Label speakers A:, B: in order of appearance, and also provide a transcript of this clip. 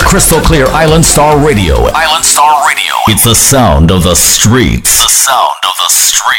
A: Crystal clear Island Star Radio. Island Star Radio. It's the sound of the streets. The sound of the streets.